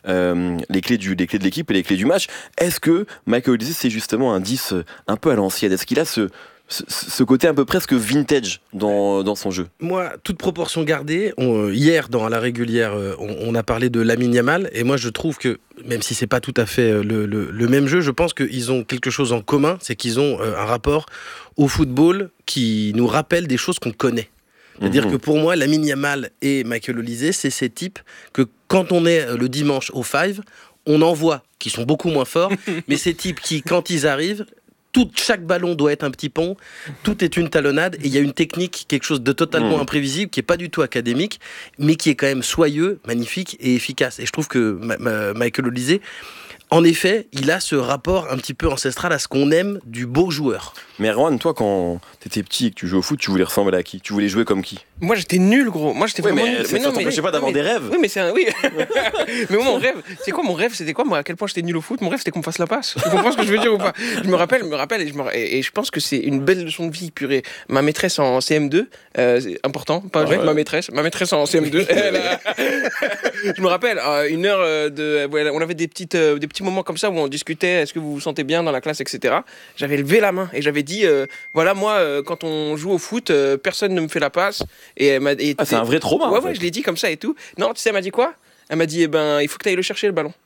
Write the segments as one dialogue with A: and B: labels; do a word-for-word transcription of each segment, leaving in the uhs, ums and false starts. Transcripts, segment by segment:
A: euh, les clés du, les clés de l'équipe et les clés du match. Est-ce que Michael Olise, c'est justement un dix un peu à l'ancienne? Est-ce qu'il a ce Ce, ce côté un peu presque vintage dans, dans son jeu?
B: Moi, toute proportion gardée, on, hier dans la régulière, on, on a parlé de Lamine Yamal, et moi je trouve que, même si c'est pas tout à fait le, le, le même jeu, je pense qu'ils ont quelque chose en commun, c'est qu'ils ont un rapport au football qui nous rappelle des choses qu'on connaît. C'est-à-dire mmh. que pour moi, Lamine Yamal et Michael Olise, c'est ces types que quand on est le dimanche au Five, on en voit, qui sont beaucoup moins forts, mais ces types qui, quand ils arrivent, Tout, chaque ballon doit être un petit pont, tout est une talonnade, et il y a une technique, quelque chose de totalement mmh. imprévisible, qui n'est pas du tout académique, mais qui est quand même soyeux, magnifique et efficace. Et je trouve que ma- ma- Michael Olise, en effet, il a ce rapport un petit peu ancestral à ce qu'on aime du beau joueur.
A: Mais Erwan, toi, quand t'étais petit et que tu jouais au foot, tu voulais ressembler à qui? Tu voulais jouer comme qui?
C: Moi, j'étais nul, gros. Moi, j'étais
A: oui,
C: vraiment
A: mais
C: nul.
A: Mais non, ça t'empêchait pas d'avoir
C: oui,
A: des rêves.
C: Oui, mais c'est un... Oui. Mais moi, mon rêve, c'est quoi mon rêve? C'était quoi, moi, à quel point j'étais nul au foot? Mon rêve, c'était qu'on me fasse la passe. Tu comprends ce que je veux dire ou pas? Je me rappelle, je me rappelle, et je, me... et, et je pense que c'est une belle leçon de vie, purée. Ma maîtresse en C M deux, euh, c'est important, pas vrai, ah ouais. ma maîtresse, ma maîtresse en C M deux. Elle a... Je me rappelle, euh, une heure de... On avait des, petites, euh, des petits moments comme ça où on discutait, est-ce que vous vous sentez bien dans la classe, et cetera. J'avais levé la main et j'avais dit, euh, voilà, moi, euh, quand on joue au foot, euh, personne ne me fait la passe. Et elle m'a et,
A: ah, c'est un vrai trauma.
C: Ouais,
A: en fait.
C: ouais, je l'ai dit comme ça et tout. Non, tu sais, elle m'a dit quoi? Elle m'a dit, eh ben, il faut que tu ailles le chercher, le ballon.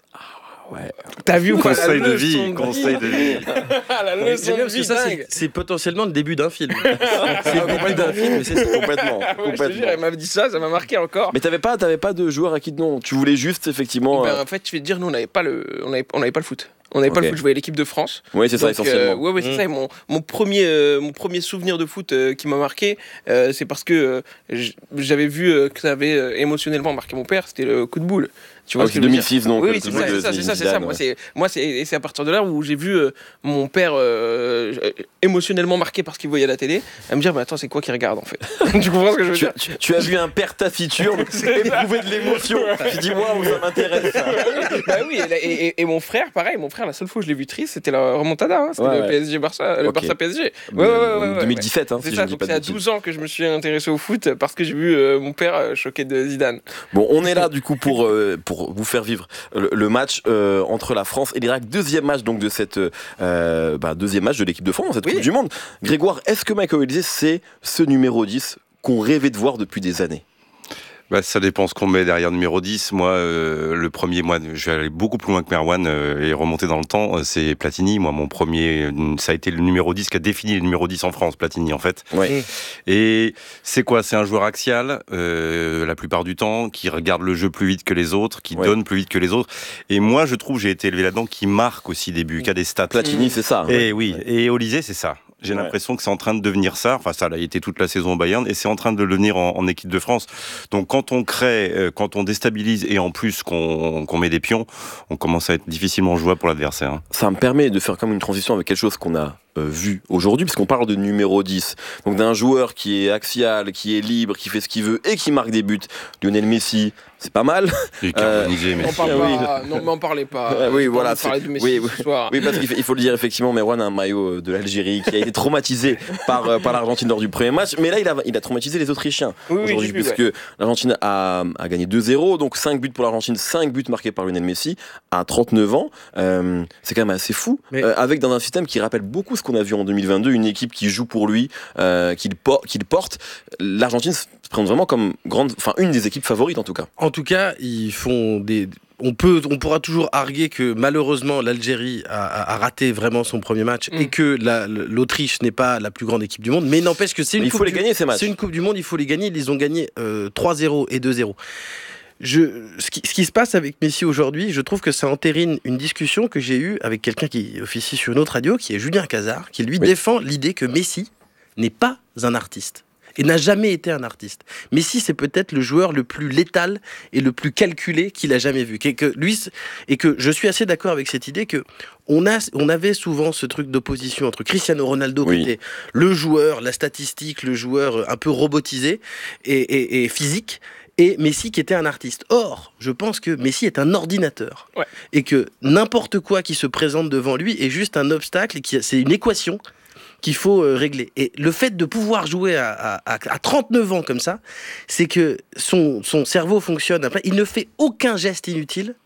A: Ouais.
C: T'as vu ou pas?
D: Conseil de vie, conseil de vie.
C: La leçon de vie,
B: ça, c'est, c'est potentiellement le début d'un film. C'est le début d'un film, mais c'est ça.
A: Complètement.
C: Ouais,
A: complètement.
C: je te jure, elle m'avait dit ça, ça m'a marqué encore.
A: Mais t'avais pas, t'avais pas de joueur à qui non? Tu voulais juste effectivement.
C: Ben,
A: euh...
C: en fait, je vais te dire, nous, on n'avait pas le, on avait, on avait pas le foot. On n'avait okay. pas le foot, je voyais l'équipe de France.
A: Oui, c'est ça,
C: donc,
A: essentiellement.
C: Euh, ouais, ouais, c'est mmh. ça. Et mon, mon, premier, euh, mon premier souvenir de foot euh, qui m'a marqué, euh, c'est parce que euh, j'avais vu euh, que ça avait euh, émotionnellement marqué mon père, c'était le coup de boule.
A: Tu vois, ah, c'est deux mille six, donc.
C: Oui, oui c'est, ça, c'est ça, c'est ça, c'est ça. Moi, c'est, moi, c'est, et c'est à partir de là où j'ai vu euh, mon père euh, émotionnellement marqué par ce qu'il voyait à la télé, à me dire, bah, attends, c'est quoi qu'il regarde en fait? Tu comprends ce que je veux
A: tu,
C: dire?
A: tu, tu as vu un père taciturne éprouver de l'émotion. Tu dis, waouh, ça m'intéresse. Ça.
C: Bah oui, et, et, et mon frère, pareil, mon frère, la seule fois où je l'ai vu triste, c'était la remontada, hein, c'était ouais, le ouais. P S G Barça, le okay. Barça P S G. Ouais, ouais, ouais, ouais,
A: deux mille dix-sept,
C: ouais.
A: hein,
C: c'est
A: si
C: ça,
A: je dis
C: donc
A: pas
C: c'est à douze ans que je me suis intéressé au foot parce que j'ai vu euh, mon père euh, choqué de Zidane.
A: Bon, on est là du coup pour euh, pour vous faire vivre le, le match euh, entre la France et l'Irak, deuxième match donc de cette euh, bah, deuxième match de l'équipe de France dans cette oui. Coupe du Monde. Grégoire, est-ce que Michael Olise c'est ce numéro dix qu'on rêvait de voir depuis des années?
D: Bah, ça dépend ce qu'on met derrière numéro dix. Moi, euh, le premier, moi, je vais aller beaucoup plus loin que Merwan euh, et remonter dans le temps. C'est Platini. Moi, mon premier, ça a été le numéro dix qui a défini le numéro dix en France, Platini, en fait.
A: Ouais.
D: Et c'est quoi? C'est un joueur axial, euh, la plupart du temps, qui regarde le jeu plus vite que les autres, qui ouais. donne plus vite que les autres. Et moi, je trouve, j'ai été élevé là-dedans, qui marque aussi des buts, qui a des stats.
A: Platini, c'est ça.
D: Et ouais. oui. Ouais. Et Olise, c'est ça. J'ai ouais. l'impression que c'est en train de devenir ça. Enfin, ça a été toute la saison au Bayern et c'est en train de le devenir en, en équipe de France. Donc, quand on crée, euh, quand on déstabilise et en plus qu'on, qu'on met des pions, on commence à être difficilement jouable pour l'adversaire. Hein.
A: Ça me permet de faire comme une transition avec quelque chose qu'on a euh, vu aujourd'hui, puisqu'on parle de numéro dix. Donc, d'un joueur qui est axial, qui est libre, qui fait ce qu'il veut et qui marque des buts. Lionel Messi, c'est pas mal.
D: Il est carbonisé,
C: euh, Messi. On parle pas, non, mais on parlait pas.
A: Euh, oui, voilà.
C: On parlait de Messi
A: oui,
C: ce soir.
A: Oui, parce qu'il faut, il faut le dire, effectivement, Merwan a un maillot de l'Algérie qui a été traumatisé par, euh, par l'Argentine lors du premier match. Mais là, il a, il a traumatisé les Autrichiens
C: oui,
A: aujourd'hui,
C: oui,
A: puisque
C: ouais.
A: l'Argentine a, a gagné deux zéro. Donc cinq buts pour l'Argentine, cinq buts marqués par Lionel Messi à trente-neuf ans. Euh, c'est quand même assez fou. Mais... Euh, avec dans un système qui rappelle beaucoup ce qu'on a vu en deux mille vingt-deux, une équipe qui joue pour lui, euh, qu'il, por- qu'il porte. L'Argentine se présente vraiment comme grande, enfin une des équipes favorites en tout cas.
B: En tout cas, ils font des... On, peut, on pourra toujours arguer que malheureusement l'Algérie a, a raté vraiment son premier match mmh. et que la, l'Autriche n'est pas la plus grande équipe du monde, mais n'empêche que c'est une,
A: il
B: coupe,
A: faut les
B: du,
A: gagner, ces matchs.
B: C'est une coupe du monde, il faut les gagner. Ils ont gagné euh, trois zéro et deux zéro. Je, ce, qui, ce qui se passe avec Messi aujourd'hui, je trouve que ça entérine une discussion que j'ai eue avec quelqu'un qui officie sur une autre radio, qui est Julien Cazard, qui lui oui. défend l'idée que Messi n'est pas un artiste. Et n'a jamais été un artiste. Messi, c'est peut-être le joueur le plus létal et le plus calculé qu'il a jamais vu. Et que, lui, et que je suis assez d'accord avec cette idée que on, a, on avait souvent ce truc d'opposition entre Cristiano Ronaldo, oui. qui était le joueur, la statistique, le joueur un peu robotisé et, et, et physique, et Messi qui était un artiste. Or, je pense que Messi est un ordinateur. Ouais. Et que n'importe quoi qui se présente devant lui est juste un obstacle, et qui, c'est une équation qu'il faut euh, régler. Et le fait de pouvoir jouer à, à, à trente-neuf ans comme ça, c'est que son, son cerveau fonctionne. Il ne fait aucun geste inutile